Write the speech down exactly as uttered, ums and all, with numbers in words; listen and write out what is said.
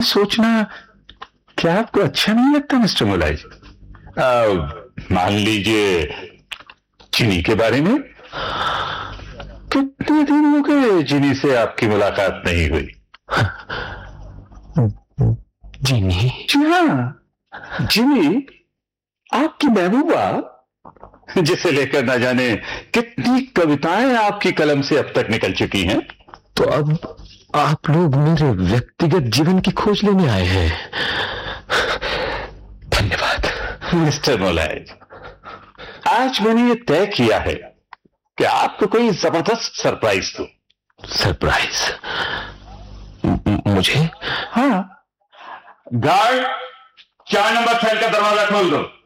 सोचना क्या आपको अच्छा नहीं लगता मिस्टर मोलाई? मान लीजिए जिनी के बारे में। कितने दिन हो गए जिनी से आपकी मुलाकात नहीं हुई? जिनी? जी हाँ, जिनी, आपकी महबूबा, जिसे लेकर ना जाने कितनी कविताएं आपकी कलम से अब तक निकल चुकी हैं। तो अब आप लोग मेरे व्यक्तिगत जीवन की खोज लेने आए हैं। धन्यवाद मिस्टर मोलाई, आज मैंने ये तय किया है कि आपको कोई जबरदस्त सरप्राइज दूं। सरप्राइज? मुझे? हाँ। गार्ड, चार नंबर सेल का दरवाजा खोल दो।